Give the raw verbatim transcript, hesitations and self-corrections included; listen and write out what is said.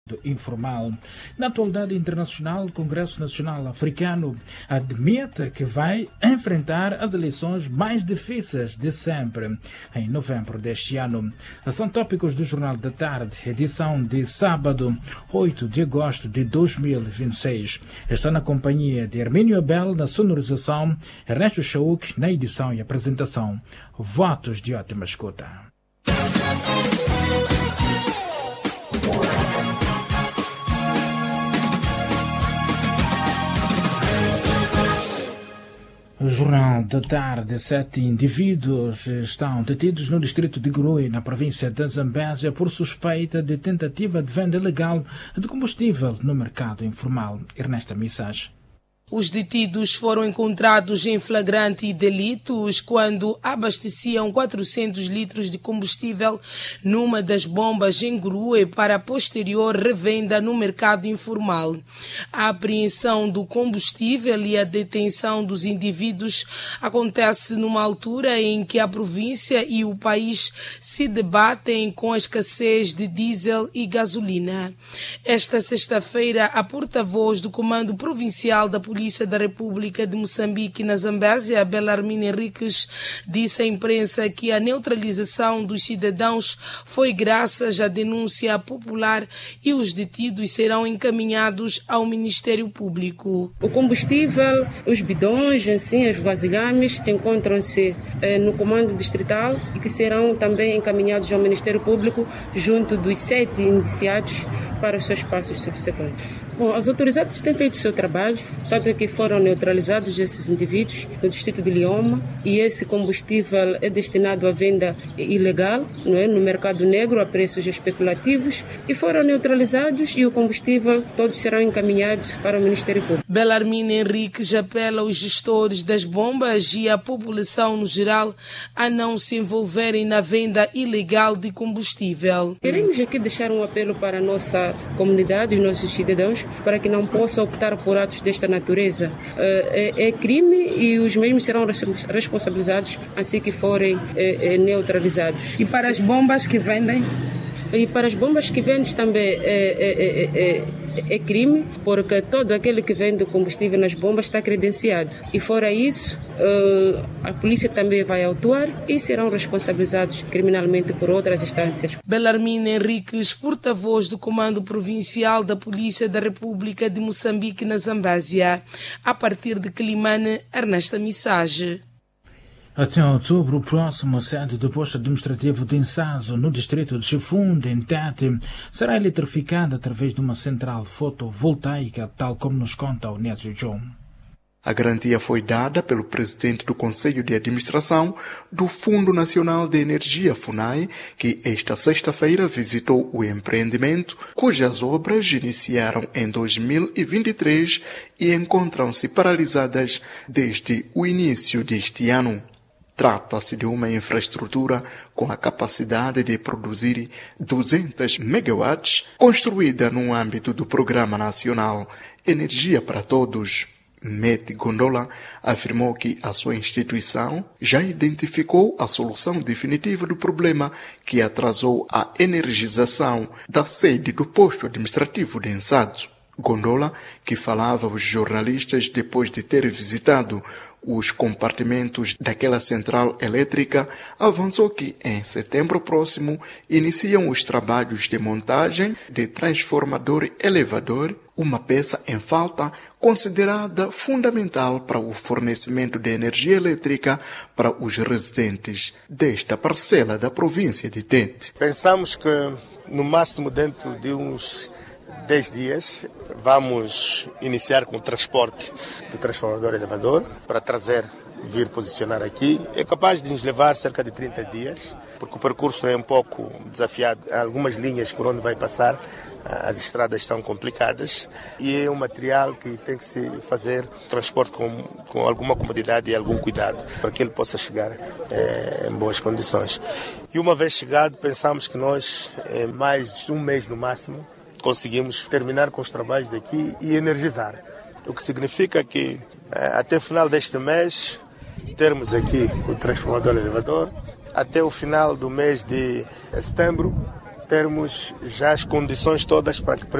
informal. Na atualidade internacional, o Congresso Nacional Africano admite que vai enfrentar as eleições mais difíceis de sempre em novembro deste ano. São tópicos do Jornal da Tarde, edição de sábado, oito de agosto de dois mil e vinte e seis. Está na companhia de Hermínio Abel na sonorização, Ernesto Chauk na edição e apresentação. Votos de ótima escuta. O Jornal da Tarde, sete indivíduos estão detidos no distrito de Gurue, na província da Zambésia, por suspeita de tentativa de venda ilegal de combustível no mercado informal. Ernesto Missage. Os detidos foram encontrados em flagrante delitos quando abasteciam quatrocentos litros de combustível numa das bombas em Gurue para posterior revenda no mercado informal. A apreensão do combustível e a detenção dos indivíduos acontece numa altura em que a província e o país se debatem com a escassez de diesel e gasolina. Esta sexta-feira, a porta-voz do Comando Provincial da Polícia Polícia da República de Moçambique na Zambésia, Belarmine Henriques, disse à imprensa que a neutralização dos cidadãos foi graças à denúncia popular e os detidos serão encaminhados ao Ministério Público. O combustível, os bidões, assim, os vasilhames, encontram-se eh, no Comando Distrital e que serão também encaminhados ao Ministério Público junto dos sete indiciados para os seus passos subsequentes. Bom, as autoridades têm feito o seu trabalho, tanto é que foram neutralizados esses indivíduos no distrito de Lioma e esse combustível é destinado à venda ilegal, não é, no mercado negro a preços especulativos e foram neutralizados e o combustível todos serão encaminhados para o Ministério Público. Belarmine Henriques apela aos gestores das bombas e à população no geral a não se envolverem na venda ilegal de combustível. Queremos aqui deixar um apelo para a nossa comunidade, os nossos cidadãos, para que não possam optar por atos desta natureza. É, é crime e os mesmos serão responsabilizados assim que forem é, é, neutralizados. E para as bombas que vendem? E para as bombas que vendem também é, é, é, é, é crime, porque todo aquele que vende combustível nas bombas está credenciado. E fora isso, a polícia também vai autuar e serão responsabilizados criminalmente por outras instâncias. Belarmine Henriques, porta-voz do Comando Provincial da Polícia da República de Moçambique na Zambésia. A partir de Climane, Ernesto Missage. Até outubro próximo, a sede do posto administrativo de Insazo, no distrito de Chifunde, em Tete, será eletrificada através de uma central fotovoltaica, tal como nos conta o Nézio João. A garantia foi dada pelo presidente do Conselho de Administração do Fundo Nacional de Energia, FUNAI, que esta sexta-feira visitou o empreendimento, cujas obras iniciaram em dois mil e vinte e três e encontram-se paralisadas desde o início deste ano. Trata-se de uma infraestrutura com a capacidade de produzir duzentos megawatts, construída no âmbito do Programa Nacional Energia para Todos. Mete Gondola afirmou que a sua instituição já identificou a solução definitiva do problema que atrasou a energização da sede do posto administrativo de Insazo. Gondola, que falava aos jornalistas depois de ter visitado os compartimentos daquela central elétrica, avançou que em setembro próximo iniciam os trabalhos de montagem de transformador elevador, uma peça em falta considerada fundamental para o fornecimento de energia elétrica para os residentes desta parcela da província de Tete. Pensamos que no máximo dentro de uns dez dias vamos iniciar com o transporte do transformador elevador para trazer, vir posicionar aqui. É capaz de nos levar cerca de trinta dias, porque o percurso é um pouco desafiado. Há algumas linhas por onde vai passar, as estradas são complicadas e é um material que tem que se fazer transporte com, com alguma comodidade e algum cuidado para que ele possa chegar é, em boas condições. E uma vez chegado, pensamos que nós, em mais de um mês no máximo, conseguimos terminar com os trabalhos aqui e energizar. O que significa que até o final deste mês termos aqui o transformador elevador, até o final do mês de setembro termos já as condições todas para que